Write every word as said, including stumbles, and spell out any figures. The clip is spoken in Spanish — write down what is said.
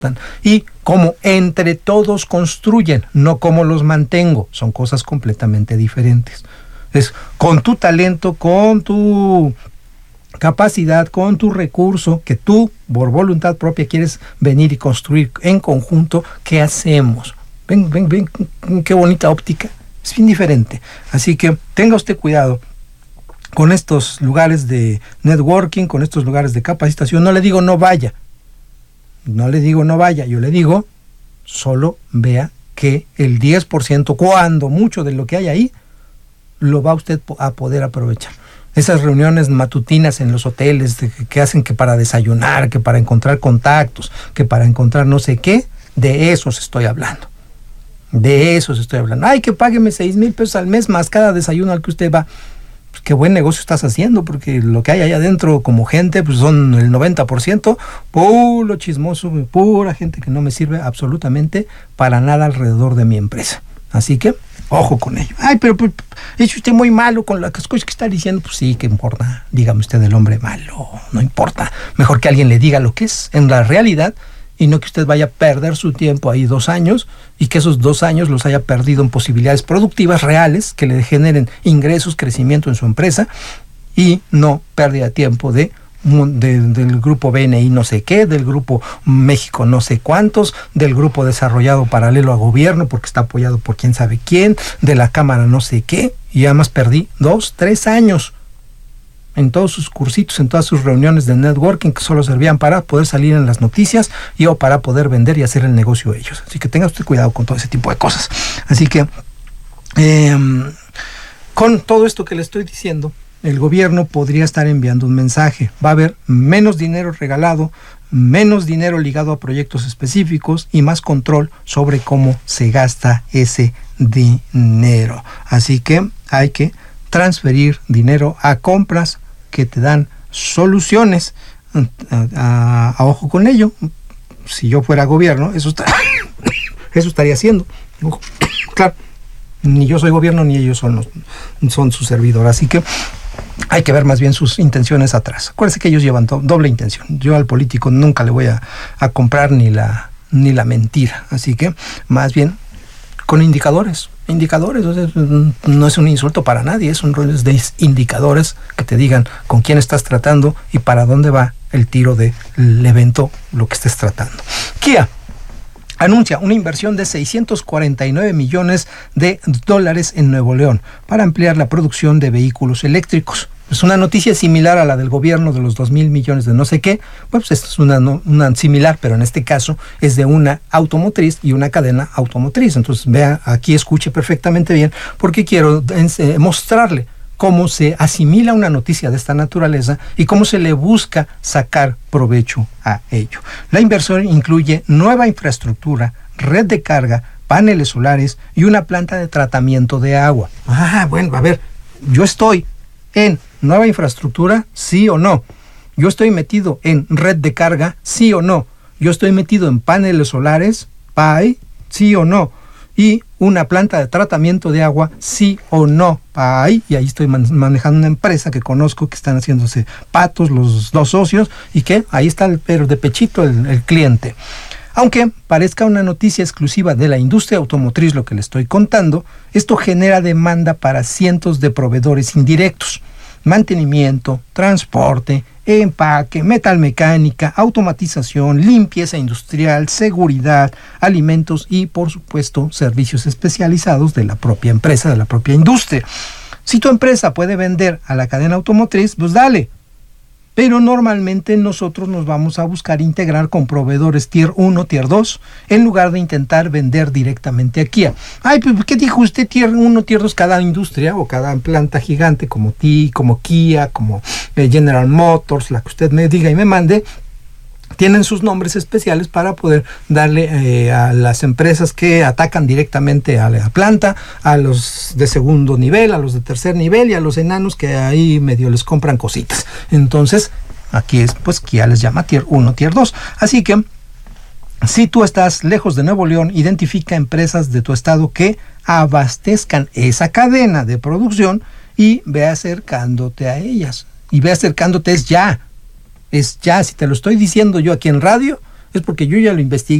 y cómo entre todos construyen, no cómo los mantengo. Son cosas completamente diferentes. Es con tu talento, con tu capacidad, con tu recurso, que tú, por voluntad propia, quieres venir y construir en conjunto, ¿qué hacemos? Ven, ven, ven, qué bonita óptica. Es bien diferente. Así que tenga usted cuidado con estos lugares de networking, con estos lugares de capacitación. No le digo no vaya. No le digo no vaya. Yo le digo solo vea que el diez por ciento, cuando mucho de lo que hay ahí, lo va usted a poder aprovechar. Esas reuniones matutinas en los hoteles de, que hacen que para desayunar, que para encontrar contactos, que para encontrar no sé qué, de esos estoy hablando. De esos estoy hablando. Ay, que págueme seis mil pesos al mes más cada desayuno al que usted va. Pues qué buen negocio estás haciendo, porque lo que hay allá adentro como gente, pues son el noventa por ciento puro chismoso, pura gente que no me sirve absolutamente para nada alrededor de mi empresa. Así que, ojo con ello. Ay, pero, pero es usted muy malo con las cosas que está diciendo. Pues sí, ¿qué importa? Dígame usted el hombre malo, no importa. Mejor que alguien le diga lo que es en la realidad, y no que usted vaya a perder su tiempo ahí dos años y que esos dos años los haya perdido en posibilidades productivas reales que le generen ingresos, crecimiento en su empresa, y no pérdida de tiempo de, de, del grupo B N I no sé qué, del grupo México no sé cuántos, del grupo desarrollado paralelo a gobierno porque está apoyado por quién sabe quién, de la cámara no sé qué, y además perdí dos, tres años en todos sus cursitos, en todas sus reuniones de networking que solo servían para poder salir en las noticias y o para poder vender y hacer el negocio ellos. Así que tenga usted cuidado con todo ese tipo de cosas. Así que eh, con todo esto que le estoy diciendo, el gobierno podría estar enviando un mensaje. Va a haber menos dinero regalado, menos dinero ligado a proyectos específicos y más control sobre cómo se gasta ese dinero. Así que hay que transferir dinero a compras que te dan soluciones. A, a, a ojo con ello. Si yo fuera gobierno, eso, está, eso estaría haciendo. Ojo. Claro, ni yo soy gobierno ni ellos son, los, son su servidor. Así que hay que ver más bien sus intenciones atrás. Acuérdense que ellos llevan do, doble intención. Yo al político nunca le voy a, a comprar ni la, ni la mentira. Así que más bien con indicadores. Indicadores, o sea, no es un insulto para nadie, es un rol de indicadores que te digan con quién estás tratando y para dónde va el tiro del evento, lo que estés tratando. Kia anuncia una inversión de seiscientos cuarenta y nueve millones de dólares en Nuevo León para ampliar la producción de vehículos eléctricos. Es una noticia similar a la del gobierno de los dos mil millones de no sé qué. Bueno, pues es una, no, una similar, pero en este caso es de una automotriz y una cadena automotriz. Entonces, vea, aquí escuche perfectamente bien, porque quiero eh, mostrarle cómo se asimila una noticia de esta naturaleza y cómo se le busca sacar provecho a ello. La inversión incluye nueva infraestructura, red de carga, paneles solares y una planta de tratamiento de agua. Ah, bueno, a ver, yo estoy en nueva infraestructura, sí o no. Yo estoy metido en red de carga, sí o no. Yo estoy metido en paneles solares, P A I, sí o no. Y una planta de tratamiento de agua, sí o no, P A I. Y ahí estoy man- manejando una empresa que conozco que están haciéndose patos los dos socios y que ahí está el pero de pechito el, el cliente. Aunque parezca una noticia exclusiva de la industria automotriz lo que le estoy contando, esto genera demanda para cientos de proveedores indirectos. Mantenimiento, transporte, empaque, metalmecánica, automatización, limpieza industrial, seguridad, alimentos y, por supuesto, servicios especializados de la propia empresa, de la propia industria. Si tu empresa puede vender a la cadena automotriz, pues dale. Pero normalmente nosotros nos vamos a buscar integrar con proveedores tier uno, tier dos, en lugar de intentar vender directamente a Kia. Ay, pues ¿qué dijo usted? Tier uno, tier dos, cada industria o cada planta gigante como T, como Kia, como eh, General Motors, la que usted me diga y me mande, tienen sus nombres especiales para poder darle eh, a las empresas que atacan directamente a la planta, a los de segundo nivel, a los de tercer nivel y a los enanos que ahí medio les compran cositas. Entonces, aquí es, pues, Kia les llama tier uno, tier dos. Así que, si tú estás lejos de Nuevo León, identifica empresas de tu estado que abastezcan esa cadena de producción y ve acercándote a ellas. Y ve acercándote es ya. Es ya, si te lo estoy diciendo yo aquí en radio, es porque yo ya lo investigué.